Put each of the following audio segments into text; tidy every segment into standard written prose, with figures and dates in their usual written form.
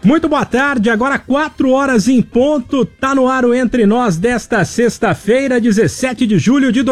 Muito boa tarde, agora 4 horas em ponto, tá no ar o Entre Nós desta sexta-feira, 17 de julho de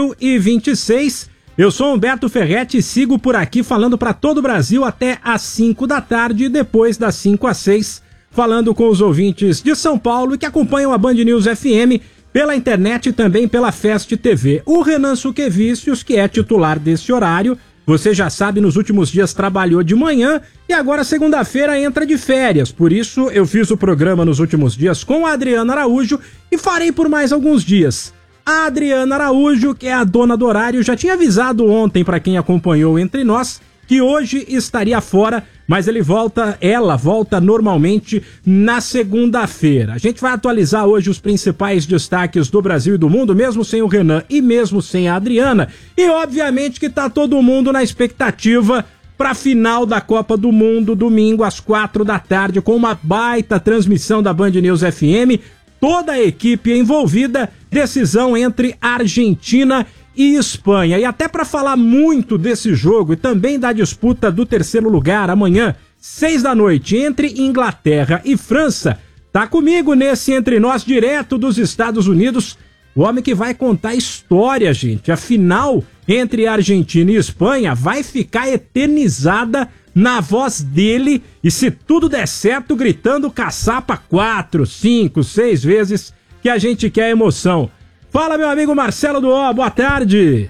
2026. Eu sou Humberto Ferretti e sigo por aqui falando para todo o Brasil até às 5 da tarde e depois das 5 às 6, falando com os ouvintes de São Paulo que acompanham a Band News FM pela internet e também pela Fest TV. O Renan Suquevicius, que é titular desse horário, você já sabe, nos últimos dias trabalhou de manhã e agora segunda-feira entra de férias. Por isso eu fiz o programa nos últimos dias com a Adriana Araújo e farei por mais alguns dias. A Adriana Araújo, que é a dona do horário, já tinha avisado ontem para quem acompanhou Entre Nós que hoje estaria fora, mas ela volta normalmente na segunda-feira. A gente vai atualizar hoje os principais destaques do Brasil e do mundo, mesmo sem o Renan e mesmo sem a Adriana. E obviamente que tá todo mundo na expectativa para a final da Copa do Mundo, domingo às 4 da tarde, com uma baita transmissão da Band News FM, toda a equipe envolvida, decisão entre Argentina e Espanha. E até para falar muito desse jogo e também da disputa do terceiro lugar amanhã, 6 da noite, entre Inglaterra e França, tá comigo nesse Entre Nós, direto dos Estados Unidos, o homem que vai contar história, gente. A final entre Argentina e Espanha vai ficar eternizada na voz dele e, se tudo der certo, gritando caçapa 4, 5, 6 vezes, que a gente quer emoção. Fala, meu amigo Marcelo do O, boa tarde.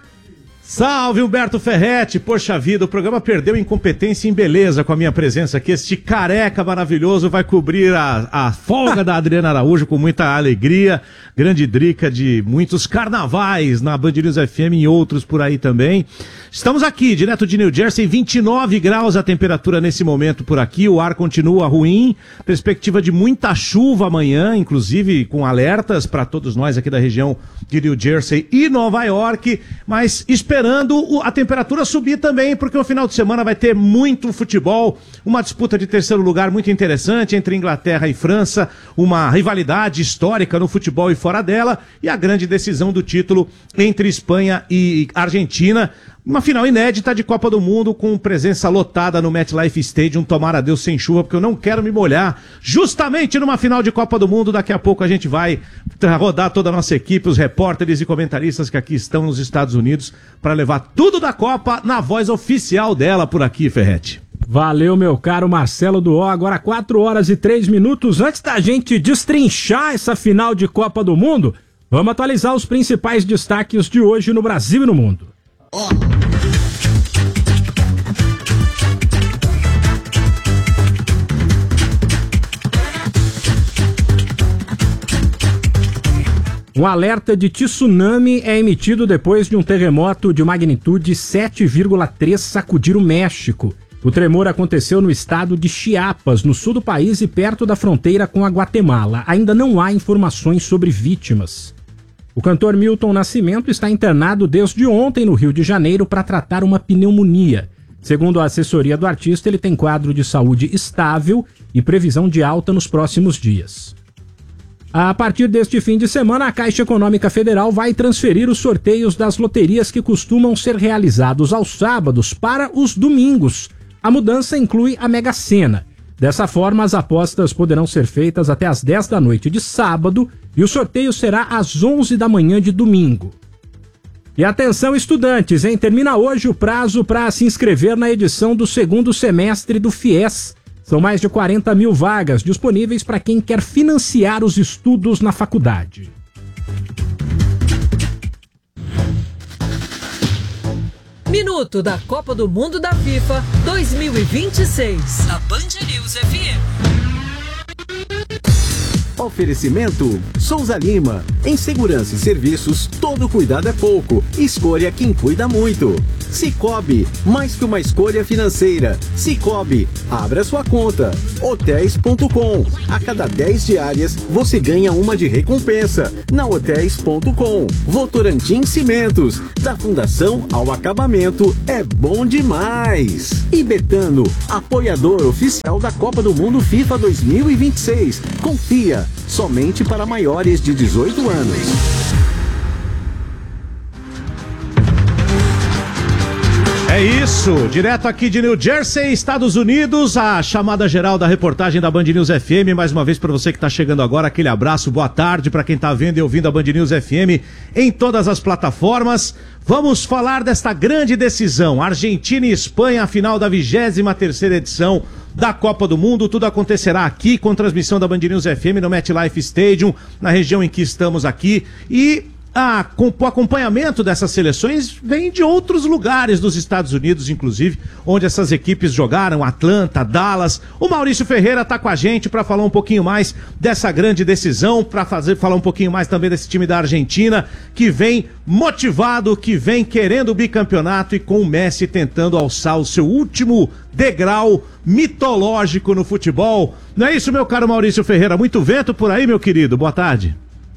Salve, Humberto Ferretti. Poxa vida, o programa perdeu incompetência em beleza com a minha presença aqui. Este careca maravilhoso vai cobrir a folga da Adriana Araújo com muita alegria. Grande drica de muitos carnavais na Band News FM e outros por aí também. Estamos aqui, direto de New Jersey, 29 graus a temperatura nesse momento por aqui. O ar continua ruim, perspectiva de muita chuva amanhã, inclusive com alertas para todos nós aqui da região de New Jersey e Nova York, mas esperando a temperatura subir também, porque no final de semana vai ter muito futebol, uma disputa de terceiro lugar muito interessante entre Inglaterra e França, uma rivalidade histórica no futebol e fora dela, e a grande decisão do título entre Espanha e Argentina. Uma final inédita de Copa do Mundo com presença lotada no MetLife Stadium. Tomara Deus sem chuva, porque eu não quero me molhar. Justamente numa final de Copa do Mundo, daqui a pouco a gente vai rodar toda a nossa equipe, os repórteres e comentaristas que aqui estão nos Estados Unidos, para levar tudo da Copa na voz oficial dela por aqui, Ferretti. Valeu, meu caro Marcelo do O. Agora 4 horas e 3 minutos. Antes da gente destrinchar essa final de Copa do Mundo, vamos atualizar os principais destaques de hoje no Brasil e no mundo. Um alerta de tsunami é emitido depois de um terremoto de magnitude 7,3 sacudir o México. O tremor aconteceu no estado de Chiapas, no sul do país e perto da fronteira com a Guatemala. Ainda não há informações sobre vítimas. O cantor Milton Nascimento está internado desde ontem no Rio de Janeiro para tratar uma pneumonia. Segundo a assessoria do artista, ele tem quadro de saúde estável e previsão de alta nos próximos dias. A partir deste fim de semana, a Caixa Econômica Federal vai transferir os sorteios das loterias que costumam ser realizados aos sábados para os domingos. A mudança inclui a Mega Sena. Dessa forma, as apostas poderão ser feitas até às 10 da noite de sábado e o sorteio será às 11 da manhã de domingo. E atenção, estudantes, hein? Termina hoje o prazo para se inscrever na edição do segundo semestre do FIES. São mais de 40 mil vagas disponíveis para quem quer financiar os estudos na faculdade. Minuto da Copa do Mundo da FIFA 2026. Na Band News FM. Oferecimento Souza Lima. Em segurança e serviços, todo cuidado é pouco. Escolha quem cuida muito. Cicobi, mais que uma escolha financeira. Cicobi, abra sua conta. Hotéis.com. A cada 10 diárias, você ganha uma de recompensa. Na Hotéis.com. Votorantim Cimentos. Da fundação ao acabamento, é bom demais. E Betano, apoiador oficial da Copa do Mundo FIFA 2026. Confia, somente para maiores de 18 anos. É isso, direto aqui de New Jersey, Estados Unidos, a chamada geral da reportagem da Band News FM. Mais uma vez para você que está chegando agora, aquele abraço, boa tarde para quem está vendo e ouvindo a Band News FM em todas as plataformas. Vamos falar desta grande decisão, Argentina e Espanha, a final da 23ª edição da Copa do Mundo. Tudo acontecerá aqui com transmissão da Band News FM no MetLife Stadium, na região em que estamos aqui, e o acompanhamento dessas seleções vem de outros lugares dos Estados Unidos, inclusive, onde essas equipes jogaram, Atlanta, Dallas. O Maurício Ferreira está com a gente para falar um pouquinho mais dessa grande decisão, para falar um pouquinho mais também desse time da Argentina, que vem motivado, que vem querendo o bicampeonato e com o Messi tentando alçar o seu último degrau mitológico no futebol. Não é isso, meu caro Maurício Ferreira? Muito vento por aí, meu querido. Boa tarde.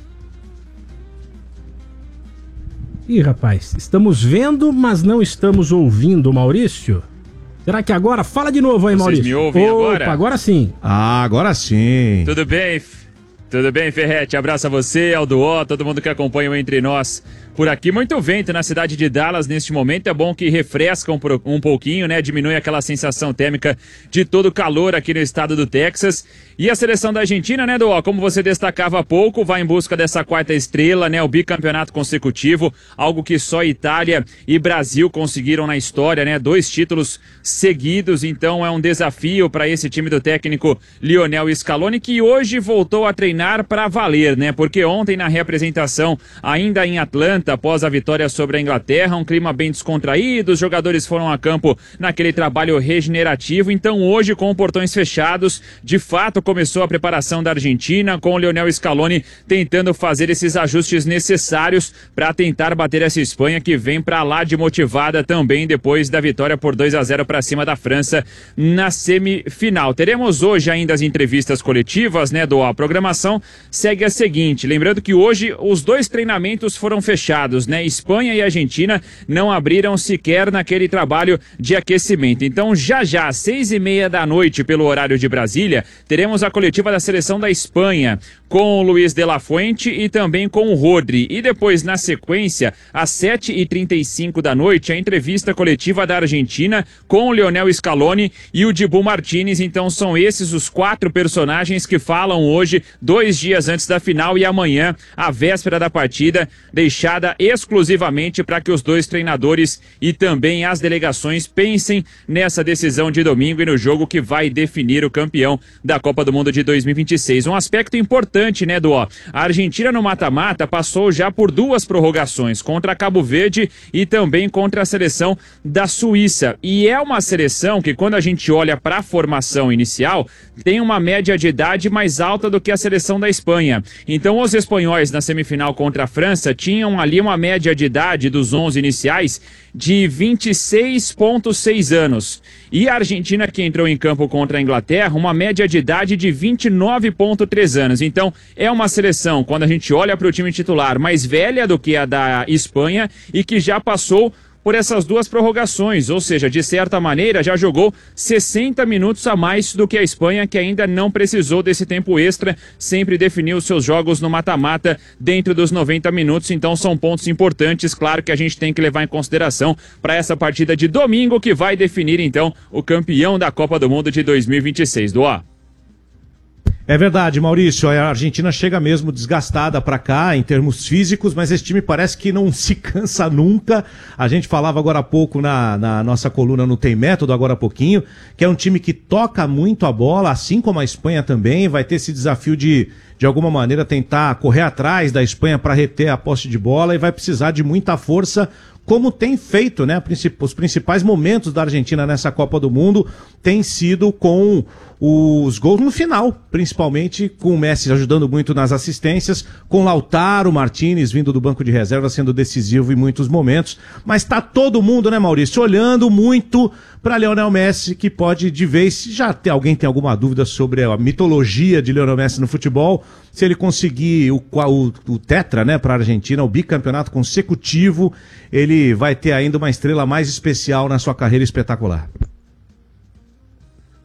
Ih, rapaz, estamos vendo, mas não estamos ouvindo, Maurício. Será que agora? Fala de novo aí, Maurício. Vocês me ouvem agora? Agora sim. Ah, agora sim. Tudo bem? Tudo bem, Ferretti? Abraço a você, ao Duó, todo mundo que acompanha o Entre Nós por aqui. Muito vento na cidade de Dallas neste momento. É bom que refresca um pouquinho, né? Diminui aquela sensação térmica de todo o calor aqui no estado do Texas. E a seleção da Argentina, né, Duó? Como você destacava há pouco, vai em busca dessa quarta estrela, né? O bicampeonato consecutivo, algo que só Itália e Brasil conseguiram na história, né? 2 títulos seguidos. Então é um desafio para esse time do técnico Lionel Scaloni, que hoje voltou a treinar para valer, né? Porque ontem na reapresentação, ainda em Atlanta, após a vitória sobre a Inglaterra, um clima bem descontraído, os jogadores foram a campo naquele trabalho regenerativo. Então hoje, com portões fechados, de fato começou a preparação da Argentina, com o Lionel Scaloni tentando fazer esses ajustes necessários para tentar bater essa Espanha, que vem para lá de motivada também depois da vitória por 2-0 para cima da França na semifinal. Teremos hoje ainda as entrevistas coletivas, né, A programação segue a seguinte, lembrando que hoje os 2 treinamentos foram fechados, né? Espanha e Argentina não abriram sequer naquele trabalho de aquecimento. Então já às 6:30 da noite, pelo horário de Brasília, teremos a coletiva da seleção da Espanha, com o Luiz de la Fuente e também com o Rodri. E depois, na sequência, às 7:35 da noite, a entrevista coletiva da Argentina com o Lionel Scaloni e o Dibu Martínez. Então são esses os 4 personagens que falam hoje, 2 dias antes da final, e amanhã, a véspera da partida, deixada exclusivamente para que os 2 treinadores e também as delegações pensem nessa decisão de domingo e no jogo que vai definir o campeão da Copa do Mundo de 2026. Um aspecto importante, né, Duó? A Argentina no mata-mata passou já por 2 prorrogações, contra Cabo Verde e também contra a seleção da Suíça. E é uma seleção que, quando a gente olha para a formação inicial, tem uma média de idade mais alta do que a seleção da Espanha. Então os espanhóis na semifinal contra a França tinham ali uma média de idade dos 11 iniciais de 26,6 anos. E a Argentina, que entrou em campo contra a Inglaterra, uma média de idade de 29,3 anos. Então é uma seleção, quando a gente olha para o time titular, mais velha do que a da Espanha e que já passou por essas 2 prorrogações, ou seja, de certa maneira já jogou 60 minutos a mais do que a Espanha, que ainda não precisou desse tempo extra, sempre definiu seus jogos no mata-mata dentro dos 90 minutos, então são pontos importantes, claro, que a gente tem que levar em consideração para essa partida de domingo, que vai definir então o campeão da Copa do Mundo de 2026, Duá. É verdade, Maurício, a Argentina chega mesmo desgastada para cá em termos físicos, mas esse time parece que não se cansa nunca. A gente falava agora há pouco na nossa coluna no Tem Método, agora há pouquinho, que é um time que toca muito a bola, assim como a Espanha também, vai ter esse desafio de alguma maneira tentar correr atrás da Espanha para reter a posse de bola e vai precisar de muita força, como tem feito, né? Os principais momentos da Argentina nessa Copa do Mundo têm sido com os gols no final, principalmente com o Messi ajudando muito nas assistências, com Lautaro Martínez vindo do banco de reserva sendo decisivo em muitos momentos, mas tá todo mundo, né, Maurício, olhando muito para Lionel Messi, que pode de vez, se já alguém tem alguma dúvida sobre a mitologia de Lionel Messi no futebol, se ele conseguir o tetra, né, para a Argentina, o bicampeonato consecutivo, ele vai ter ainda uma estrela mais especial na sua carreira espetacular.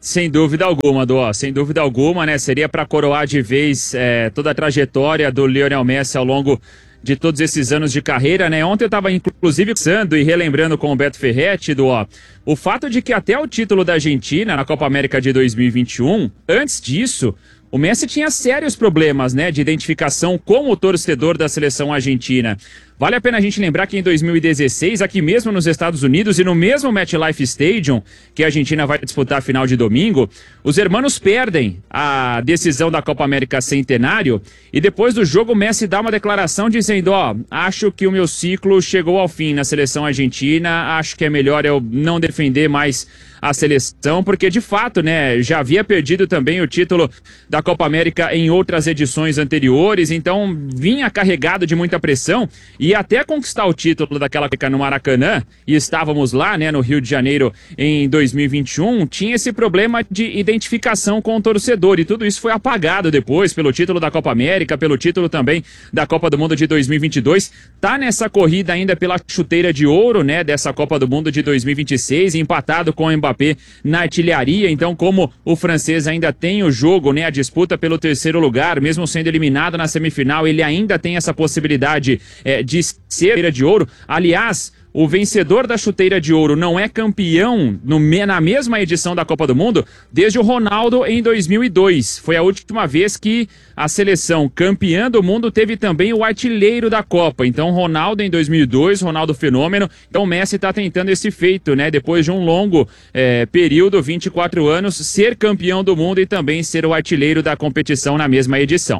Sem dúvida alguma, Dó, sem dúvida alguma, né? Seria para coroar de vez toda a trajetória do Lionel Messi ao longo de todos esses anos de carreira, né? Ontem eu estava inclusive pensando e relembrando com o Beto Ferretti, o fato de que até o título da Argentina na Copa América de 2021, antes disso, o Messi tinha sérios problemas, né, de identificação como torcedor da seleção argentina. Vale a pena a gente lembrar que em 2016, aqui mesmo nos Estados Unidos e no mesmo MetLife Stadium, que a Argentina vai disputar a final de domingo, os hermanos perdem a decisão da Copa América Centenário e depois do jogo o Messi dá uma declaração dizendo, acho que o meu ciclo chegou ao fim na seleção argentina, acho que é melhor eu não defender mais a seleção, porque de fato, né, já havia perdido também o título da Copa América em outras edições anteriores, então vinha carregado de muita pressão e até conquistar o título daquela Copa no Maracanã, e estávamos lá, né, no Rio de Janeiro em 2021, tinha esse problema de identificação com o torcedor, e tudo isso foi apagado depois pelo título da Copa América, pelo título também da Copa do Mundo de 2022, tá nessa corrida ainda pela chuteira de ouro, né, dessa Copa do Mundo de 2026, empatado com o Mbappé na artilharia, então como o francês ainda tem o jogo, né, a disputa pelo terceiro lugar, mesmo sendo eliminado na semifinal, ele ainda tem essa possibilidade de ser de ouro. Aliás, o vencedor da chuteira de ouro não é campeão na mesma edição da Copa do Mundo desde o Ronaldo em 2002. Foi a última vez que a seleção campeã do mundo teve também o artilheiro da Copa. Então, Ronaldo em 2002, Ronaldo fenômeno. Então, o Messi está tentando esse feito, né? Depois de um longo período, 24 anos, ser campeão do mundo e também ser o artilheiro da competição na mesma edição.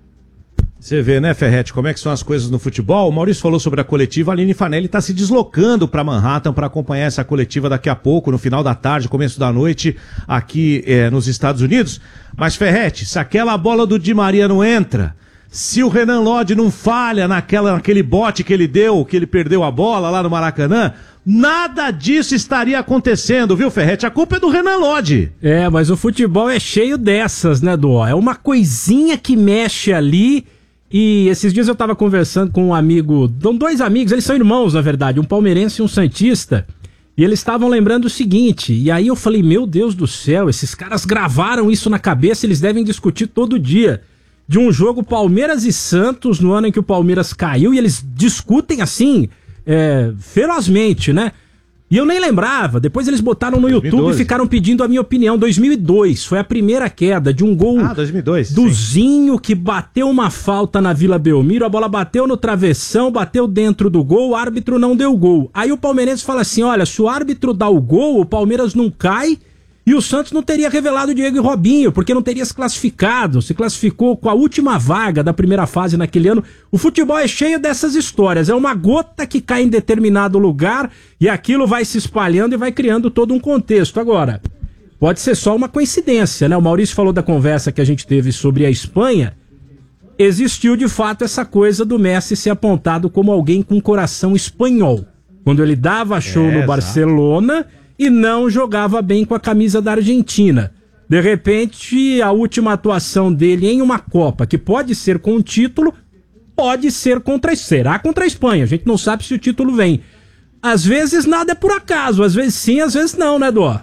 Você vê, né, Ferretti, como é que são as coisas no futebol? O Maurício falou sobre a coletiva, a Aline Fanelli está se deslocando para Manhattan para acompanhar essa coletiva daqui a pouco, no final da tarde, começo da noite, aqui nos Estados Unidos. Mas, Ferretti, se aquela bola do Di Maria não entra, se o Renan Lodge não falha naquele bote que ele deu, que ele perdeu a bola lá no Maracanã, nada disso estaria acontecendo, viu, Ferretti? A culpa é do Renan Lodge. Mas o futebol é cheio dessas, né, Dó? É uma coisinha que mexe ali. E esses dias eu tava conversando com um amigo, dois amigos, eles são irmãos na verdade, um palmeirense e um santista, e eles estavam lembrando o seguinte, e aí eu falei, meu Deus do céu, esses caras gravaram isso na cabeça, eles devem discutir todo dia, de um jogo Palmeiras e Santos, no ano em que o Palmeiras caiu, e eles discutem assim, ferozmente, né? E eu nem lembrava, depois eles botaram no 2012. YouTube e ficaram pedindo a minha opinião. 2002, foi a primeira queda de um gol 2002, do sim. Zinho, que bateu uma falta na Vila Belmiro, a bola bateu no travessão, bateu dentro do gol, o árbitro não deu gol. Aí o palmeirense fala assim, olha, se o árbitro dá o gol, o Palmeiras não cai e o Santos não teria revelado o Diego e Robinho, porque não teria se classificado, se classificou com a última vaga da primeira fase naquele ano. O futebol é cheio dessas histórias, é uma gota que cai em determinado lugar e aquilo vai se espalhando e vai criando todo um contexto. Agora, pode ser só uma coincidência, né? O Maurício falou da conversa que a gente teve sobre a Espanha, existiu de fato essa coisa do Messi ser apontado como alguém com coração espanhol, quando ele dava show no Barcelona e não jogava bem com a camisa da Argentina. De repente, a última atuação dele em uma Copa, que pode ser com um título, pode ser será contra a Espanha. A gente não sabe se o título vem. Às vezes nada é por acaso, às vezes sim, às vezes não, né, Dó?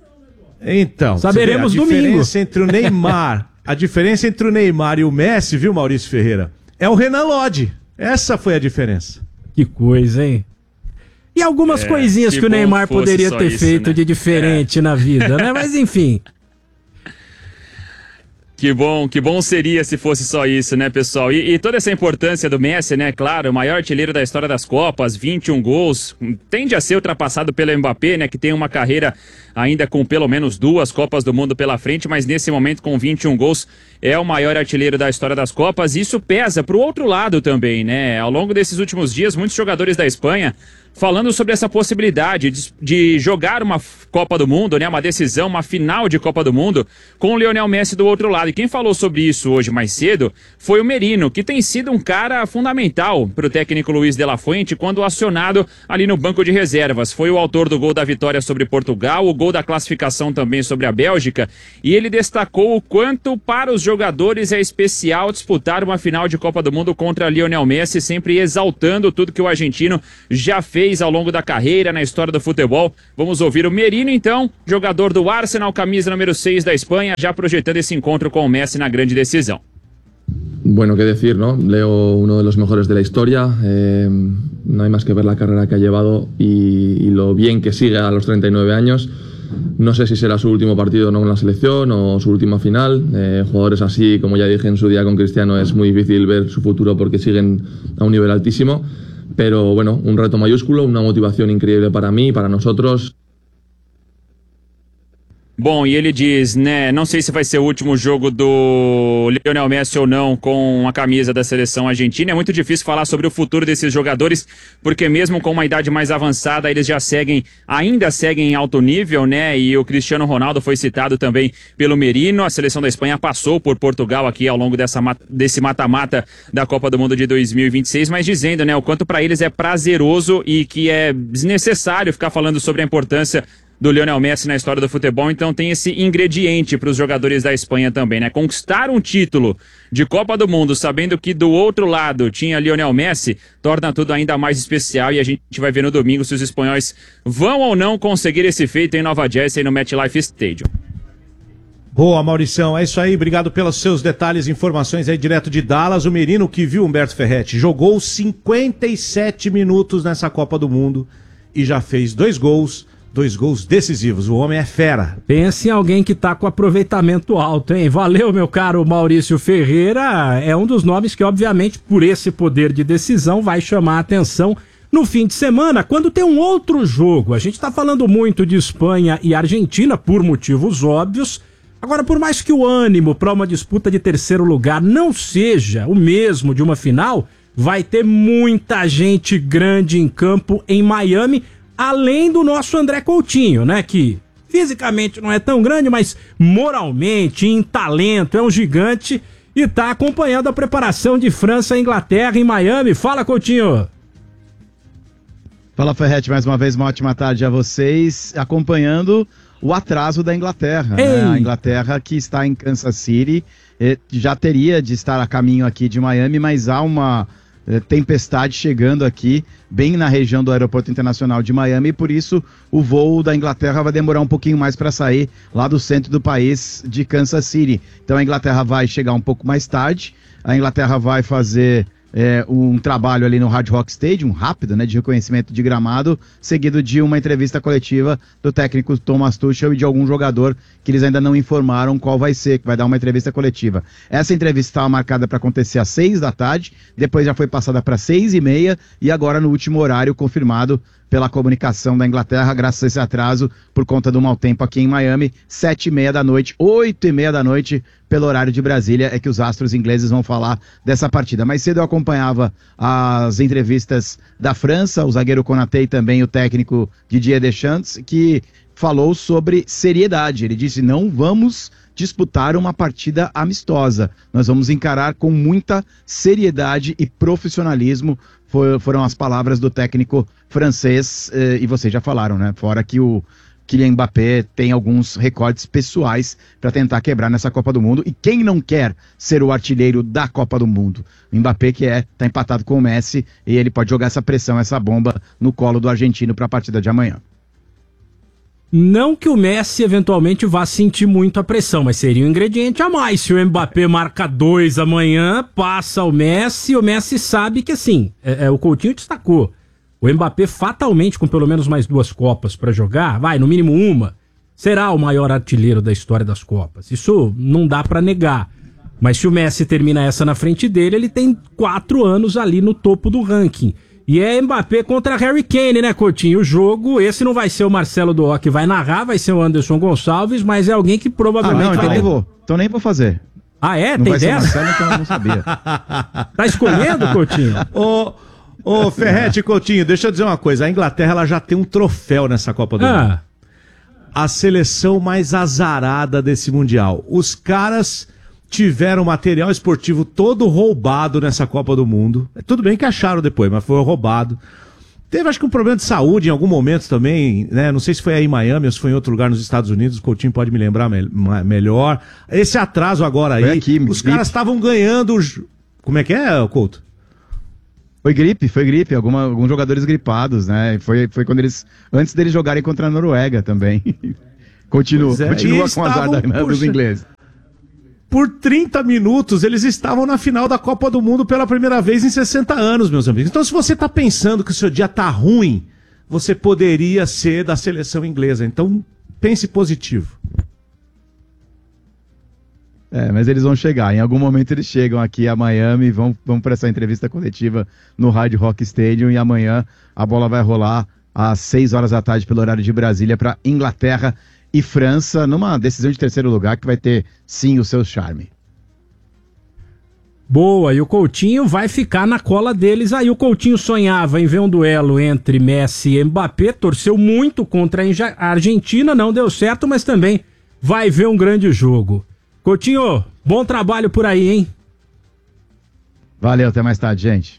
Então, saberemos domingo. A diferença entre o Neymar e o Messi, viu, Maurício Ferreira, é o Renan Lodge. Essa foi a diferença. Que coisa, hein? E algumas coisinhas que o Neymar poderia ter feito, né, de diferente na vida, né? Mas enfim. Que bom seria se fosse só isso, né, pessoal? E toda essa importância do Messi, né, claro, o maior artilheiro da história das Copas, 21 gols, tende a ser ultrapassado pelo Mbappé, né, que tem uma carreira ainda com pelo menos 2 Copas do Mundo pela frente, mas nesse momento com 21 gols é o maior artilheiro da história das Copas. Isso pesa pro outro lado também, né? Ao longo desses últimos dias, muitos jogadores da Espanha falando sobre essa possibilidade de jogar uma Copa do Mundo, né, uma decisão, uma final de Copa do Mundo com o Lionel Messi do outro lado. E quem falou sobre isso hoje mais cedo foi o Merino, que tem sido um cara fundamental para o técnico Luiz de la Fuente quando acionado ali no banco de reservas. Foi o autor do gol da vitória sobre Portugal, o gol da classificação também sobre a Bélgica, e ele destacou o quanto para os jogadores é especial disputar uma final de Copa do Mundo contra Lionel Messi, sempre exaltando tudo que o argentino já fez fez ao longo da carreira, na história do futebol. Vamos ouvir o Merino, então, jogador do Arsenal, camisa número 6 da Espanha, já projetando esse encontro com o Messi na grande decisão. Bueno, qué decir, ¿no? Leo uno de los mejores de la historia, no hay más que ver la carrera que ha llevado y lo bien que sigue a los 39 años. No sé si será su último partido no con la selección o su última final. Jugadores así, como ya dije en su día con Cristiano, es muy difícil ver su futuro porque siguen a un nivel altísimo. Pero bueno, un reto mayúsculo, una motivación increíble para mí y para nosotros. Bom, e ele diz, né, não sei se vai ser o último jogo do Lionel Messi ou não com a camisa da seleção argentina. É muito difícil falar sobre o futuro desses jogadores, porque mesmo com uma idade mais avançada, eles ainda seguem em alto nível, né? E o Cristiano Ronaldo foi citado também pelo Merino. A seleção da Espanha passou por Portugal aqui ao longo desse mata-mata da Copa do Mundo de 2026, mas dizendo, né, o quanto para eles é prazeroso e que é desnecessário ficar falando sobre a importância do Lionel Messi na história do futebol, então tem esse ingrediente para os jogadores da Espanha também, né? Conquistar um título de Copa do Mundo, sabendo que do outro lado tinha Lionel Messi, torna tudo ainda mais especial, e a gente vai ver no domingo se os espanhóis vão ou não conseguir esse feito em Nova Jersey, no MetLife Stadium. Boa, Maurição, é isso aí, obrigado pelos seus detalhes e informações aí direto de Dallas. O Merino que viu Humberto Ferretti, jogou 57 minutos nessa Copa do Mundo e já fez 2 gols decisivos. O homem é fera. Pense em alguém que tá com aproveitamento alto, hein? Valeu, meu caro Maurício Ferreira. É um dos nomes que, obviamente, por esse poder de decisão, vai chamar a atenção no fim de semana, quando tem um outro jogo. A gente tá falando muito de Espanha e Argentina, por motivos óbvios. Agora, por mais que o ânimo para uma disputa de terceiro lugar não seja o mesmo de uma final, vai ter muita gente grande em campo em Miami, além do nosso André Coutinho, né, que fisicamente não é tão grande, mas moralmente, em talento, é um gigante e tá acompanhando a preparação de França e Inglaterra em Miami. Fala, Coutinho! Fala, Ferretti, mais uma vez uma ótima tarde a vocês, acompanhando o atraso da Inglaterra, né? A Inglaterra que está em Kansas City, já teria de estar a caminho aqui de Miami, mas há uma tempestade chegando aqui, bem na região do Aeroporto Internacional de Miami, e por isso o voo da Inglaterra vai demorar um pouquinho mais para sair lá do centro do país de Kansas City. Então a Inglaterra vai chegar um pouco mais tarde, a Inglaterra vai fazer um trabalho ali no Hard Rock Stadium, rápido, né, de reconhecimento de gramado, seguido de uma entrevista coletiva do técnico Thomas Tuchel e de algum jogador que eles ainda não informaram qual vai ser, que vai dar uma entrevista coletiva. Essa entrevista estava marcada para acontecer às 6 da tarde, depois já foi passada para 6h30 e agora no último horário confirmado pela comunicação da Inglaterra, graças a esse atraso, por conta do mau tempo aqui em Miami, 7h30 da noite, 8h30 da noite, pelo horário de Brasília, é que os astros ingleses vão falar dessa partida. Mais cedo eu acompanhava as entrevistas da França, o zagueiro Konaté e também o técnico Didier Deschamps, que falou sobre seriedade. Ele disse, não vamos disputar uma partida amistosa, nós vamos encarar com muita seriedade e profissionalismo, foram as palavras do técnico francês, e vocês já falaram, né? Fora que o Kylian Mbappé tem alguns recordes pessoais para tentar quebrar nessa Copa do Mundo, e quem não quer ser o artilheiro da Copa do Mundo? O Mbappé que tá empatado com o Messi, e ele pode jogar essa pressão, essa bomba no colo do argentino para a partida de amanhã. Não que o Messi eventualmente vá sentir muito a pressão, mas seria um ingrediente a mais. Se o Mbappé marca 2 amanhã, passa o Messi sabe que assim, o Coutinho destacou. O Mbappé fatalmente, com pelo menos mais 2 Copas para jogar, no mínimo uma, será o maior artilheiro da história das Copas. Isso não dá para negar. Mas se o Messi termina essa na frente dele, ele tem 4 anos ali no topo do ranking. E é Mbappé contra Harry Kane, né, Coutinho? O jogo, esse não vai ser o Marcelo Doó que vai narrar, vai ser o Anderson Gonçalves, mas é alguém que provavelmente vai ter... Então nem vou fazer. Ah, é? Não tem vai dessa? Ser Marcelo, então eu não sabia. Tá escolhendo, Coutinho? Ô, Ferretti, Coutinho, deixa eu dizer uma coisa. A Inglaterra ela já tem um troféu nessa Copa do Mundo. A seleção mais azarada desse Mundial. Os caras tiveram material esportivo todo roubado nessa Copa do Mundo. Tudo bem que acharam depois, mas foi roubado. Teve, acho que, um problema de saúde em algum momento também, né? Não sei se foi aí em Miami ou se foi em outro lugar nos Estados Unidos. O Coutinho pode me lembrar melhor. Esse atraso agora aí, os caras estavam ganhando... Como é que é, Couto? Foi gripe. Alguns jogadores gripados, né? Foi quando antes deles jogarem contra a Noruega também. Continua com o azar dos ingleses. Por 30 minutos, eles estavam na final da Copa do Mundo pela primeira vez em 60 anos, meus amigos. Então, se você tá pensando que o seu dia tá ruim, você poderia ser da seleção inglesa. Então, pense positivo. Mas eles vão chegar. Em algum momento eles chegam aqui a Miami, vão para essa entrevista coletiva no Hard Rock Stadium, e amanhã a bola vai rolar às 6 horas da tarde pelo horário de Brasília para Inglaterra e França, numa decisão de terceiro lugar que vai ter, sim, o seu charme. Boa, e o Coutinho vai ficar na cola deles. Aí o Coutinho sonhava em ver um duelo entre Messi e Mbappé, torceu muito contra a Argentina, não deu certo, mas também vai ver um grande jogo. Coutinho, bom trabalho por aí, hein? Valeu, até mais tarde, gente.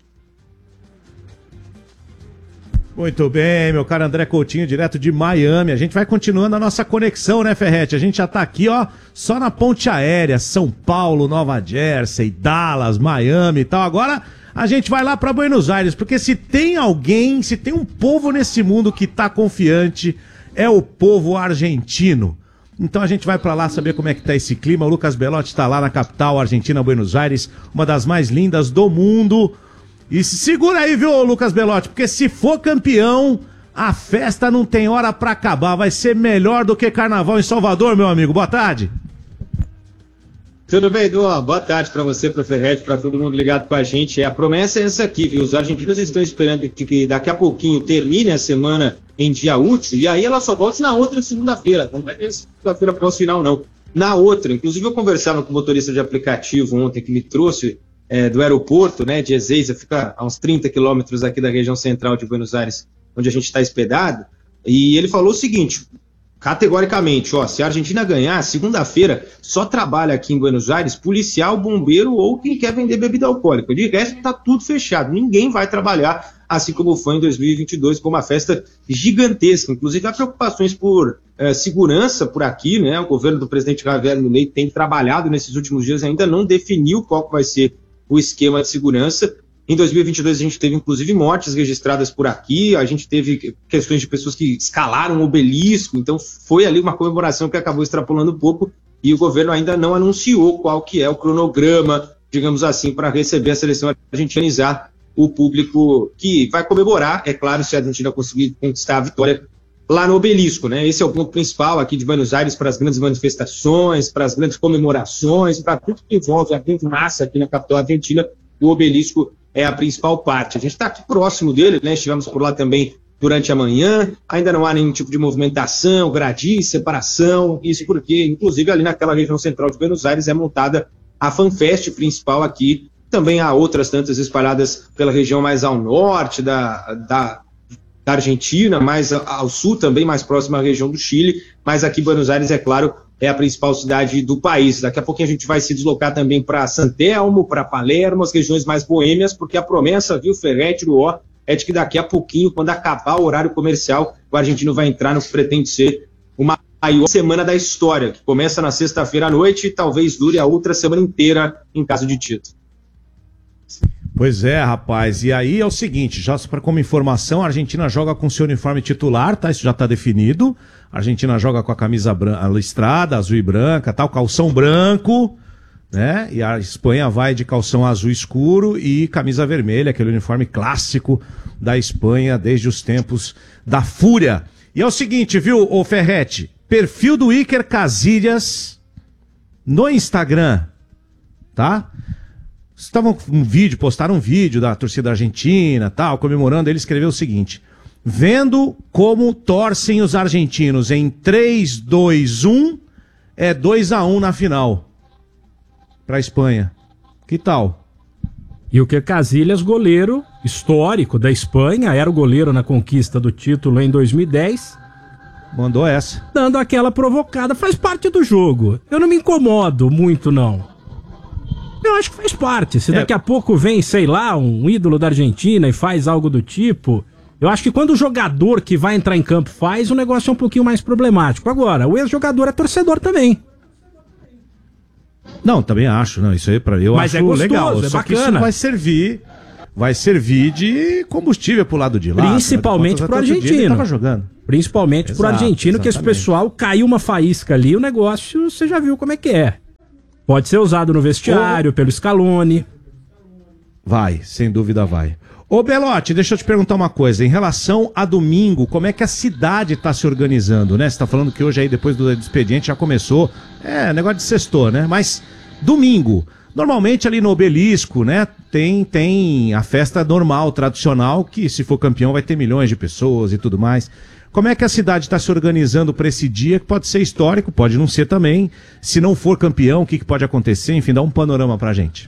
Muito bem, meu caro André Coutinho, direto de Miami. A gente vai continuando a nossa conexão, né, Ferretti? A gente já tá aqui, ó, só na ponte aérea, São Paulo, Nova Jersey, Dallas, Miami e tal. Agora a gente vai lá pra Buenos Aires, porque se tem um povo nesse mundo que tá confiante, é o povo argentino. Então a gente vai pra lá saber como é que tá esse clima. O Lucas Belotti tá lá na capital argentina, Buenos Aires, uma das mais lindas do mundo. E segura aí, viu, Lucas Belotti, porque se for campeão, a festa não tem hora pra acabar. Vai ser melhor do que carnaval em Salvador, meu amigo. Boa tarde. Tudo bem, Edu? Boa tarde pra você, pro Ferretti, pra todo mundo ligado com a gente. A promessa é essa aqui, viu? Os argentinos estão esperando que daqui a pouquinho termine a semana em dia útil, e aí ela só volta na outra segunda-feira. Não vai ter segunda-feira pós-final, não. Na outra, inclusive eu conversava com o motorista de aplicativo ontem que me trouxe do aeroporto, né, de Ezeiza, fica a uns 30 quilômetros aqui da região central de Buenos Aires, onde a gente está hospedado, e ele falou o seguinte, categoricamente, ó, se a Argentina ganhar, segunda-feira só trabalha aqui em Buenos Aires policial, bombeiro ou quem quer vender bebida alcoólica. De resto, está tudo fechado, ninguém vai trabalhar, assim como foi em 2022, com uma festa gigantesca. Inclusive, há preocupações por segurança por aqui, né? O governo do presidente Javier Milei tem trabalhado nesses últimos dias, ainda não definiu qual vai ser o esquema de segurança. Em 2022 a gente teve inclusive mortes registradas por aqui, a gente teve questões de pessoas que escalaram o obelisco, então foi ali uma comemoração que acabou extrapolando um pouco e o governo ainda não anunciou qual que é o cronograma, digamos assim, para receber a seleção argentinizar o público que vai comemorar, é claro, se a Argentina conseguir conquistar a vitória lá no obelisco, né? Esse é o ponto principal aqui de Buenos Aires para as grandes manifestações, para as grandes comemorações, para tudo que envolve a grande massa aqui na capital argentina. O obelisco é a principal parte. A gente está aqui próximo dele, né? Estivemos por lá também durante a manhã. Ainda não há nenhum tipo de movimentação, gradis, separação. Isso porque, inclusive, ali naquela região central de Buenos Aires é montada a FanFest principal aqui. Também há outras tantas espalhadas pela região mais ao norte da Argentina, mais ao sul também, mais próxima à região do Chile, mas aqui Buenos Aires, é claro, é a principal cidade do país. Daqui a pouquinho a gente vai se deslocar também para San Telmo, para Palermo, as regiões mais boêmias, porque a promessa, viu, Ferretti, é de que daqui a pouquinho, quando acabar o horário comercial, o argentino vai entrar no que pretende ser uma maior semana da história, que começa na sexta-feira à noite e talvez dure a outra semana inteira em caso de título. Pois é, rapaz, e aí é o seguinte, já para como informação, a Argentina joga com seu uniforme titular, tá? Isso já tá definido. A Argentina joga com a camisa listrada, azul e branca, tal, calção branco, né? E a Espanha vai de calção azul escuro e camisa vermelha, aquele uniforme clássico da Espanha desde os tempos da Fúria. E é o seguinte, viu, ô Ferretti, perfil do Iker Casillas no Instagram, tá? Postaram um vídeo da torcida argentina, tal, comemorando. Ele escreveu o seguinte: vendo como torcem os argentinos em 3, 2, 1, é 2-1 na final pra Espanha. Que tal? E o que Casillas, goleiro histórico da Espanha, era o goleiro na conquista do título em 2010. Mandou essa. Dando aquela provocada, faz parte do jogo. Eu não me incomodo muito, não. Eu acho que faz parte. Se daqui a pouco vem, sei lá, um ídolo da Argentina e faz algo do tipo, eu acho que quando o jogador que vai entrar em campo faz, o negócio é um pouquinho mais problemático. Agora, o ex-jogador é torcedor também. Não, também acho, não, isso aí pra eu Mas acho é gostoso, legal. é só bacana. que isso não vai servir vai servir de combustível pro lado de lá. Principalmente pro argentino. Tava jogando. Principalmente pro argentino, que esse pessoal caiu uma faísca ali, o negócio você já viu como é que é. Pode ser usado no vestiário, pelo Scaloni. Vai, sem dúvida vai. Ô Belotti, deixa eu te perguntar uma coisa. Em relação a domingo, como é que a cidade tá se organizando, né? Você tá falando que hoje aí, depois do expediente, já começou. Negócio de sextou, né? Mas domingo, normalmente ali no Obelisco, né? Tem a festa normal, tradicional, que se for campeão vai ter milhões de pessoas e tudo mais. Como é que a cidade está se organizando para esse dia, que pode ser histórico, pode não ser também. Se não for campeão, o que pode acontecer? Enfim, dá um panorama pra gente.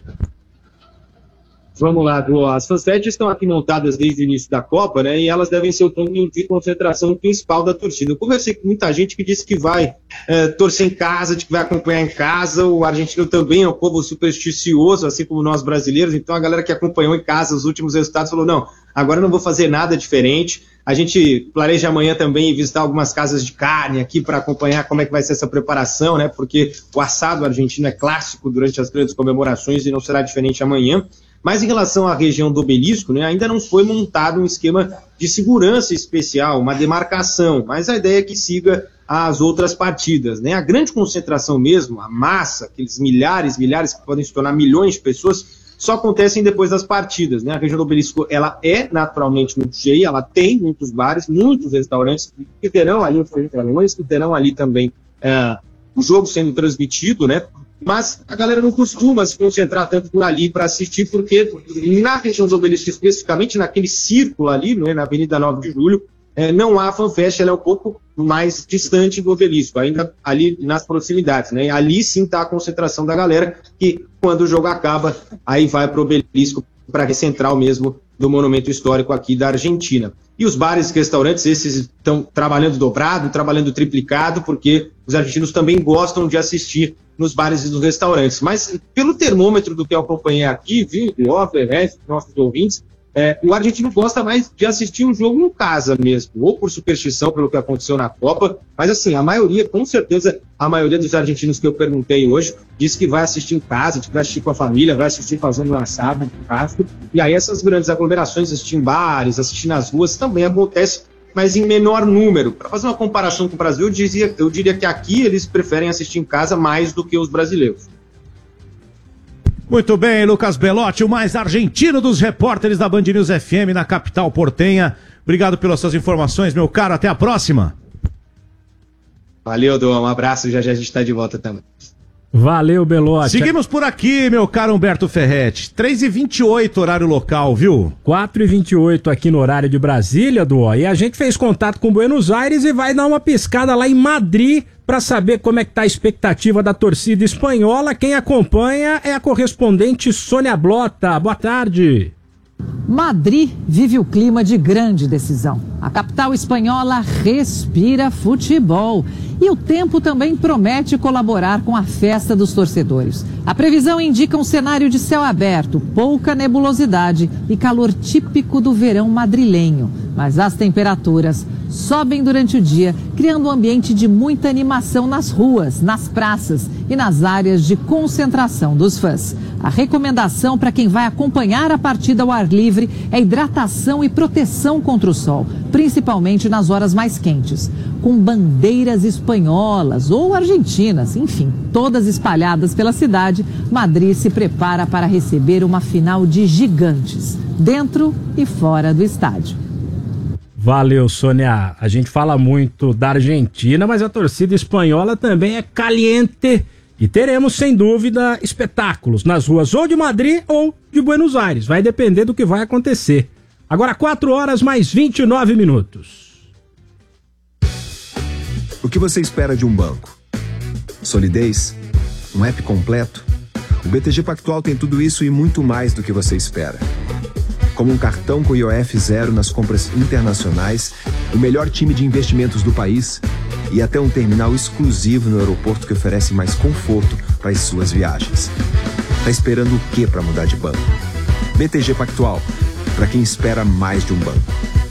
Vamos lá, as fansedes estão aqui montadas desde o início da Copa, né? E elas devem ser o ponto de concentração principal da torcida. Eu conversei com muita gente que disse que vai torcer em casa, que vai acompanhar em casa. O argentino também é um povo supersticioso, assim como nós brasileiros. Então a galera que acompanhou em casa os últimos resultados falou: não, agora eu não vou fazer nada diferente. A gente planeja amanhã também visitar algumas casas de carne aqui para acompanhar como é que vai ser essa preparação, né? Porque o assado argentino é clássico durante as grandes comemorações e não será diferente amanhã. Mas em relação à região do Obelisco, né, ainda não foi montado um esquema de segurança especial, uma demarcação, mas a ideia é que siga as outras partidas, né? A grande concentração mesmo, a massa, aqueles milhares que podem se tornar milhões de pessoas, só acontecem depois das partidas, né? A região do Obelisco, ela é naturalmente muito cheia, ela tem muitos bares, muitos restaurantes que terão ali que terão ali também o jogo sendo transmitido, né? Mas a galera não costuma se concentrar tanto por ali para assistir, porque na região do Obelisco, especificamente naquele círculo ali, né, na Avenida 9 de Julho, não há fanfest, ela é um pouco mais distante do Obelisco, ainda ali nas proximidades, né? Ali sim está a concentração da galera, que quando o jogo acaba, aí vai para o Obelisco, para a central mesmo do monumento histórico aqui da Argentina. E os bares e restaurantes, esses estão trabalhando dobrado, trabalhando triplicado, porque os argentinos também gostam de assistir nos bares e nos restaurantes. Mas pelo termômetro do que eu acompanhei aqui, viu, nossos ouvintes, o argentino gosta mais de assistir um jogo em casa mesmo, ou por superstição pelo que aconteceu na Copa, mas assim, a maioria, com certeza, a maioria dos argentinos que eu perguntei hoje, disse que vai assistir em casa, que vai assistir com a família, vai assistir fazendo um assado, um churrasco, e aí essas grandes aglomerações, assistir em bares, assistir nas ruas, também acontece, mas em menor número. Para fazer uma comparação com o Brasil, eu diria que aqui eles preferem assistir em casa mais do que os brasileiros. Muito bem, Lucas Belotti, o mais argentino dos repórteres da Band News FM na capital portenha. Obrigado pelas suas informações, meu caro. Até a próxima. Valeu, Dom. Um abraço. Já a gente está de volta também. Valeu, Belotti. Seguimos por aqui, meu caro Humberto Ferretti. 3h28, horário local, viu? 4h28 aqui no horário de Brasília, Dó. E a gente fez contato com Buenos Aires e vai dar uma piscada lá em Madrid para saber como é que tá a expectativa da torcida espanhola. Quem acompanha é a correspondente Sônia Blota. Boa tarde. Madrid vive o clima de grande decisão. A capital espanhola respira futebol. E o tempo também promete colaborar com a festa dos torcedores. A previsão indica um cenário de céu aberto, pouca nebulosidade e calor típico do verão madrilenho. Mas as temperaturas sobem durante o dia, criando um ambiente de muita animação nas ruas, nas praças e nas áreas de concentração dos fãs. A recomendação para quem vai acompanhar a partida ao ar livre é hidratação e proteção contra o sol, principalmente nas horas mais quentes. Com bandeiras espanholas ou argentinas, enfim, todas espalhadas pela cidade, Madrid se prepara para receber uma final de gigantes, dentro e fora do estádio. Valeu, Sônia. A gente fala muito da Argentina, mas a torcida espanhola também é caliente. E teremos, sem dúvida, espetáculos nas ruas ou de Madrid ou de Buenos Aires. Vai depender do que vai acontecer. Agora 4h mais 29 minutos. O que você espera de um banco? Solidez? Um app completo? O BTG Pactual tem tudo isso e muito mais do que você espera. Como um cartão com IOF zero nas compras internacionais, o melhor time de investimentos do país e até um terminal exclusivo no aeroporto que oferece mais conforto para as suas viagens. Tá esperando o quê para mudar de banco? BTG Pactual, para quem espera mais de um banco.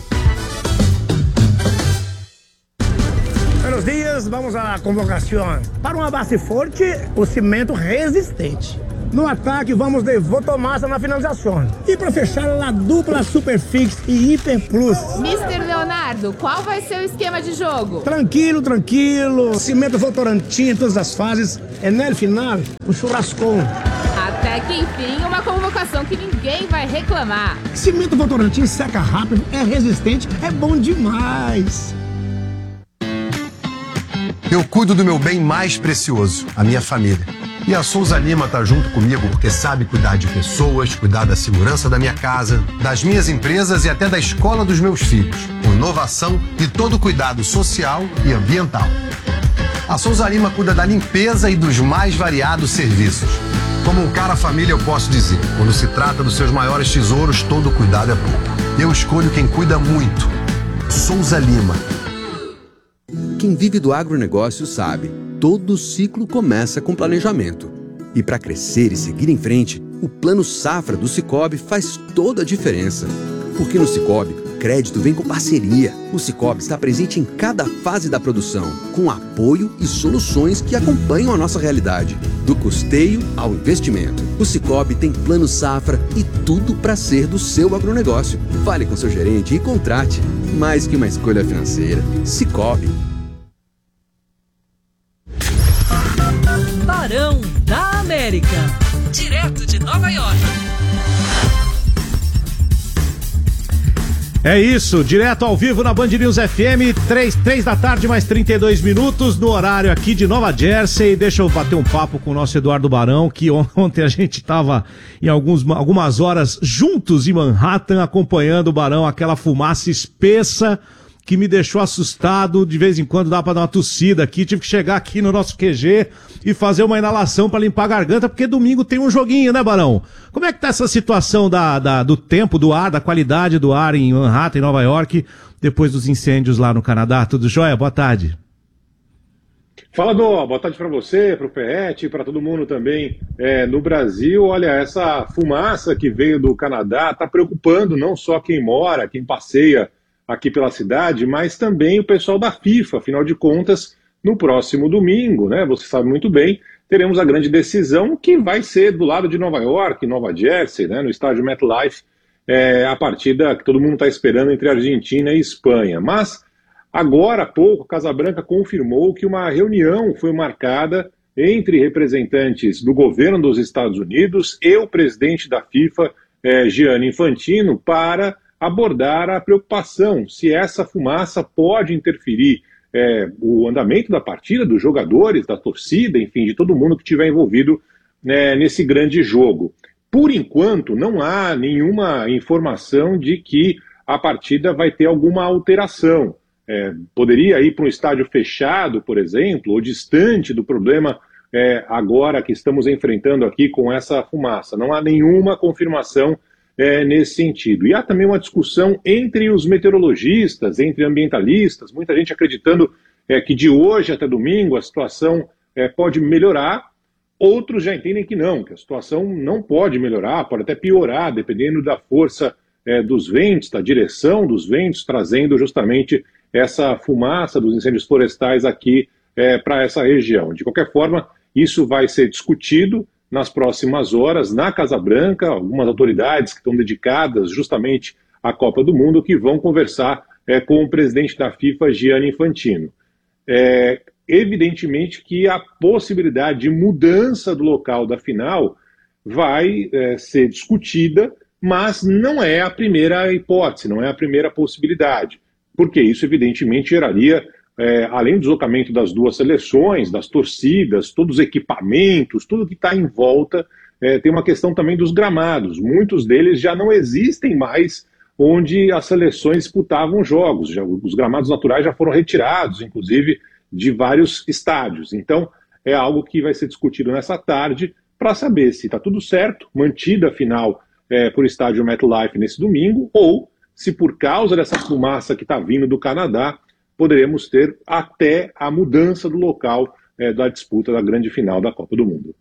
Buenos dias, vamos à convocação. Para uma base forte, o cimento resistente. No ataque, vamos de Votomassa na finalização. E para fechar, a dupla Superfix e Hiper Plus. Mr. Leonardo, qual vai ser o esquema de jogo? Tranquilo. Cimento Votorantim em todas as fases. É no final, o churrascão. Até que enfim, uma convocação que ninguém vai reclamar. Cimento Votorantim seca rápido, é resistente, é bom demais. Eu cuido do meu bem mais precioso, a minha família. E a Souza Lima tá junto comigo porque sabe cuidar de pessoas, cuidar da segurança da minha casa, das minhas empresas e até da escola dos meus filhos, com inovação e todo cuidado social e ambiental. A Souza Lima cuida da limpeza e dos mais variados serviços. Como um cara família, eu posso dizer, quando se trata dos seus maiores tesouros, todo cuidado é pouco. Eu escolho quem cuida muito. Souza Lima. Quem vive do agronegócio sabe, todo ciclo começa com planejamento. E para crescer e seguir em frente, o Plano Safra do Sicoob faz toda a diferença. Porque no Sicoob, crédito vem com parceria. O Sicoob está presente em cada fase da produção, com apoio e soluções que acompanham a nossa realidade. Do custeio ao investimento. O Sicoob tem Plano Safra e tudo para ser do seu agronegócio. Fale com seu gerente e contrate. Mais que uma escolha financeira. Sicoob. Barão da América. Direto de Nova York. É isso, direto ao vivo na Band News FM, 3 da tarde, mais 32 minutos, no horário aqui de Nova Jersey. Deixa eu bater um papo com o nosso Eduardo Barão, que ontem a gente estava em algumas horas juntos em Manhattan, acompanhando o Barão, aquela fumaça espessa que me deixou assustado. De vez em quando dá pra dar uma tossida aqui, tive que chegar aqui no nosso QG e fazer uma inalação pra limpar a garganta, porque domingo tem um joguinho, né, Barão? Como é que tá essa situação do tempo, do ar, da qualidade do ar em Manhattan, em Nova York, depois dos incêndios lá no Canadá? Tudo jóia? Boa tarde. Fala, Dó. Boa tarde para você, para o Ferretti, para todo mundo também no Brasil. Olha, essa fumaça que veio do Canadá está preocupando não só quem mora, quem passeia aqui pela cidade, mas também o pessoal da FIFA. Afinal de contas, no próximo domingo, né, você sabe muito bem, teremos a grande decisão que vai ser do lado de Nova York, Nova Jersey, né, no estádio MetLife, a partida que todo mundo está esperando entre Argentina e Espanha. Mas, agora há pouco, Casa Branca confirmou que uma reunião foi marcada entre representantes do governo dos Estados Unidos e o presidente da FIFA, Gianni Infantino, para abordar a preocupação se essa fumaça pode interferir o andamento da partida, dos jogadores, da torcida, enfim, de todo mundo que estiver envolvido nesse grande jogo. Por enquanto, não há nenhuma informação de que a partida vai ter alguma alteração. Poderia ir para um estádio fechado, por exemplo, ou distante do problema agora que estamos enfrentando aqui com essa fumaça. Não há nenhuma confirmação nesse sentido. E há também uma discussão entre os meteorologistas, entre ambientalistas, muita gente acreditando que de hoje até domingo a situação pode melhorar, outros já entendem que não, que a situação não pode melhorar, pode até piorar, dependendo da força dos ventos, da direção dos ventos, trazendo justamente essa fumaça dos incêndios florestais aqui para essa região. De qualquer forma, isso vai ser discutido nas próximas horas na Casa Branca, algumas autoridades que estão dedicadas justamente à Copa do Mundo que vão conversar com o presidente da FIFA, Gianni Infantino. Evidentemente que a possibilidade de mudança do local da final vai ser discutida, mas não é a primeira hipótese, não é a primeira possibilidade, porque isso evidentemente geraria, além do deslocamento das duas seleções, das torcidas, todos os equipamentos, tudo que está em volta, tem uma questão também dos gramados. Muitos deles já não existem mais onde as seleções disputavam jogos. Os gramados naturais já foram retirados, inclusive, de vários estádios. Então, é algo que vai ser discutido nessa tarde para saber se está tudo certo, mantida a final por estádio MetLife nesse domingo, ou se por causa dessa fumaça que está vindo do Canadá, poderemos ter até a mudança do local da disputa da grande final da Copa do Mundo.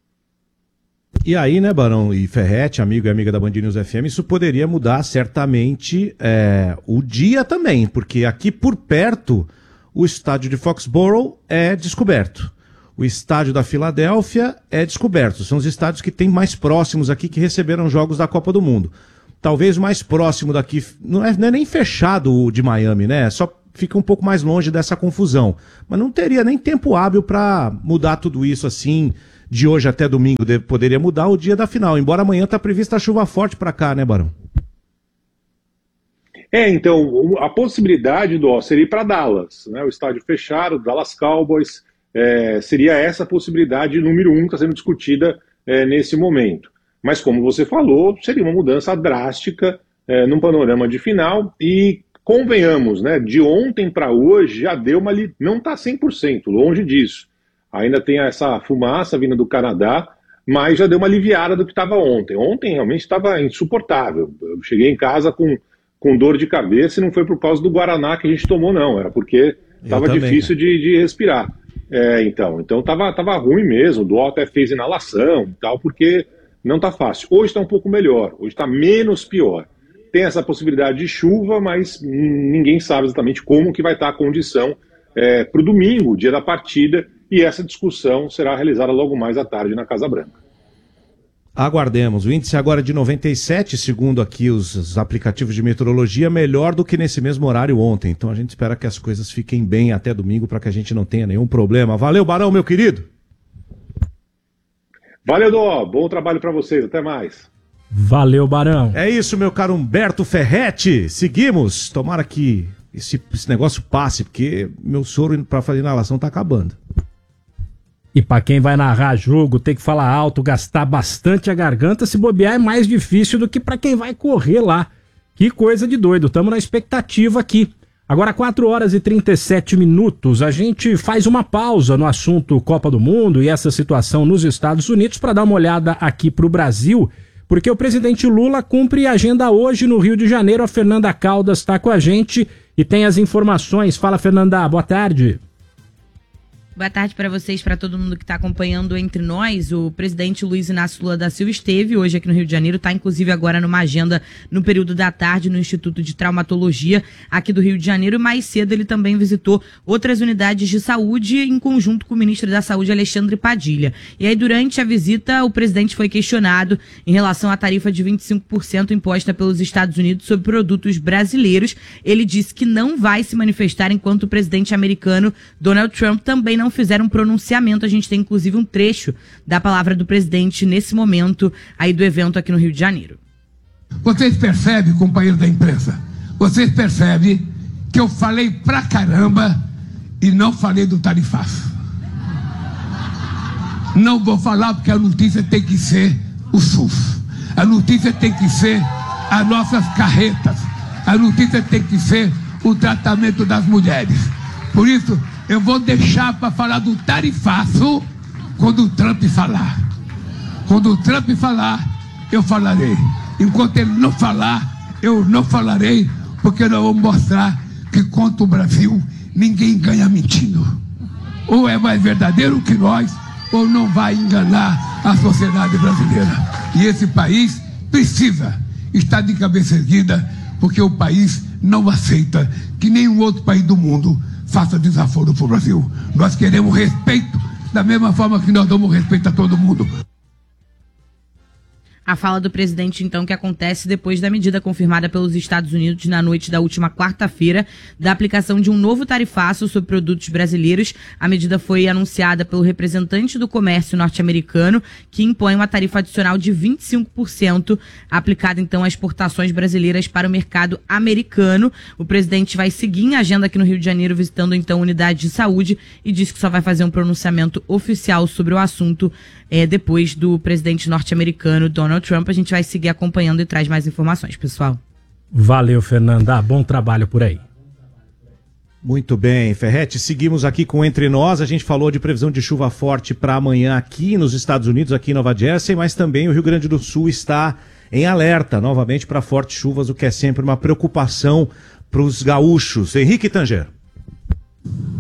E aí, né, Barão e Ferretti, amigo e amiga da Band News FM, isso poderia mudar certamente o dia também, porque aqui por perto o estádio de Foxborough é descoberto. o estádio da Filadélfia é descoberto. São os estádios que tem mais próximos aqui que receberam jogos da Copa do Mundo. Talvez o mais próximo daqui, não é nem fechado o de Miami, né? Só fica um pouco mais longe dessa confusão. Mas não teria nem tempo hábil para mudar tudo isso assim, de hoje até domingo. Poderia mudar o dia da final, embora amanhã tá prevista chuva forte para cá, né, Barão? Então, a possibilidade seria ir para Dallas, né? O estádio fechado, Dallas Cowboys, seria essa a possibilidade número 1 que está sendo discutida nesse momento. Mas como você falou, seria uma mudança drástica num panorama de final e convenhamos, né, de ontem para hoje já deu não está 100%, longe disso. Ainda tem essa fumaça vindo do Canadá, mas já deu uma aliviada do que estava ontem. Ontem realmente estava insuportável. Eu cheguei em casa com dor de cabeça e não foi por causa do Guaraná que a gente tomou, não. Era porque estava difícil de respirar. Então estava ruim mesmo. O Dual até fez inalação e tal, porque não está fácil. Hoje está um pouco melhor, hoje está menos pior. Tem essa possibilidade de chuva, mas ninguém sabe exatamente como que vai estar a condição para o domingo, dia da partida, e essa discussão será realizada logo mais à tarde na Casa Branca. Aguardemos. O índice agora é de 97, segundo aqui os aplicativos de meteorologia, melhor do que nesse mesmo horário ontem. Então a gente espera que as coisas fiquem bem até domingo para que a gente não tenha nenhum problema. Valeu, Barão, meu querido! Valeu, Dó. Bom trabalho para vocês. Até mais. Valeu, Barão. É isso, meu caro Humberto Ferretti. Seguimos. Tomara que esse negócio passe, porque meu soro para fazer inalação tá acabando. E pra quem vai narrar jogo, tem que falar alto, gastar bastante a garganta, se bobear é mais difícil do que pra quem vai correr lá. Que coisa de doido. Tamo na expectativa aqui. Agora 4 horas e 37 minutos, a gente faz uma pausa no assunto Copa do Mundo e essa situação nos Estados Unidos para dar uma olhada aqui para o Brasil, porque o presidente Lula cumpre agenda hoje no Rio de Janeiro. A Fernanda Caldas está com a gente e tem as informações. Fala, Fernanda, boa tarde. Boa tarde para vocês, para todo mundo que está acompanhando Entre Nós. O presidente Luiz Inácio Lula da Silva esteve hoje aqui no Rio de Janeiro, está inclusive agora numa agenda no período da tarde no Instituto de Traumatologia aqui do Rio de Janeiro. E mais cedo ele também visitou outras unidades de saúde em conjunto com o ministro da Saúde, Alexandre Padilha. E aí durante a visita o presidente foi questionado em relação à tarifa de 25% imposta pelos Estados Unidos sobre produtos brasileiros. Ele disse que não vai se manifestar enquanto o presidente americano Donald Trump também não fizeram um pronunciamento. A gente tem inclusive um trecho da palavra do presidente nesse momento aí do evento aqui no Rio de Janeiro. Vocês percebem, companheiro da imprensa, vocês percebem que eu falei pra caramba e não falei do tarifaço. Não vou falar porque a notícia tem que ser o SUS. A notícia tem que ser as nossas carretas. A notícia tem que ser o tratamento das mulheres. Por isso, eu vou deixar para falar do tarifaço quando o Trump falar. Quando o Trump falar, eu falarei. Enquanto ele não falar, eu não falarei, porque nós vamos mostrar que contra o Brasil, ninguém ganha mentindo. Ou é mais verdadeiro que nós, ou não vai enganar a sociedade brasileira. E esse país precisa estar de cabeça erguida, porque o país não aceita que nenhum outro país do mundo faça desaforo para o Brasil. Nós queremos respeito, da mesma forma que nós damos respeito a todo mundo. A fala do presidente, então, que acontece depois da medida confirmada pelos Estados Unidos na noite da última quarta-feira da aplicação de um novo tarifaço sobre produtos brasileiros. A medida foi anunciada pelo representante do comércio norte-americano, que impõe uma tarifa adicional de 25% aplicada, então, às exportações brasileiras para o mercado americano. O presidente vai seguir em agenda aqui no Rio de Janeiro, visitando, então, unidades de saúde, e disse que só vai fazer um pronunciamento oficial sobre o assunto depois do presidente norte-americano Donald Trump. A gente vai seguir acompanhando e traz mais informações, pessoal. Valeu, Fernanda. Bom trabalho por aí. Muito bem, Ferretti. Seguimos aqui com Entre Nós. A gente falou de previsão de chuva forte para amanhã aqui nos Estados Unidos, aqui em Nova Jersey, mas também o Rio Grande do Sul está em alerta novamente para fortes chuvas, o que é sempre uma preocupação para os gaúchos. Henrique Tanger.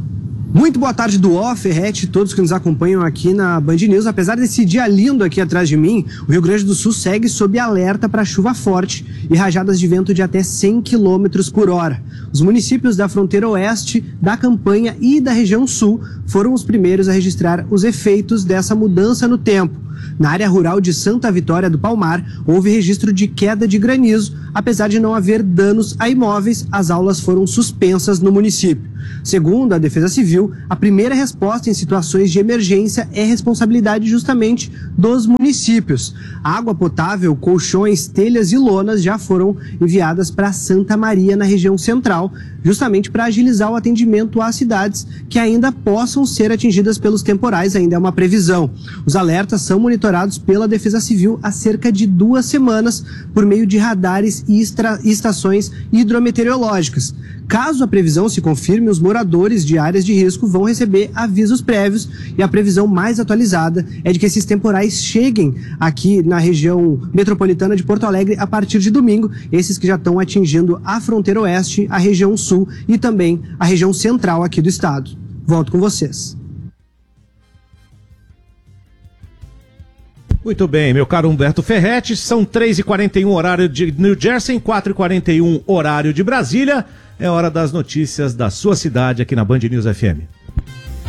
Muito boa tarde, Duó, Ferretti, todos que nos acompanham aqui na Band News. Apesar desse dia lindo aqui atrás de mim, o Rio Grande do Sul segue sob alerta para chuva forte e rajadas de vento de até 100 km por hora. Os municípios da fronteira oeste, da Campanha e da região sul foram os primeiros a registrar os efeitos dessa mudança no tempo. Na área rural de Santa Vitória do Palmar, houve registro de queda de granizo. Apesar de não haver danos a imóveis, as aulas foram suspensas no município. Segundo a Defesa Civil, a primeira resposta em situações de emergência é responsabilidade justamente dos municípios. Água potável, colchões, telhas e lonas já foram enviadas para Santa Maria, na região central, justamente para agilizar o atendimento às cidades que ainda possam ser atingidas pelos temporais, ainda é uma previsão. Os alertas são monitorados pela Defesa Civil há cerca de 2 semanas por meio de radares e estações hidrometeorológicas. Caso a previsão se confirme, os moradores de áreas de risco vão receber avisos prévios e a previsão mais atualizada é de que esses temporais cheguem aqui na região metropolitana de Porto Alegre a partir de domingo, esses que já estão atingindo a fronteira oeste, a região sul e também a região central aqui do estado. Volto com vocês. Muito bem, meu caro Humberto Ferretti, são 3h41 horário de New Jersey, 4h41 horário de Brasília. É hora das notícias da sua cidade aqui na Band News FM.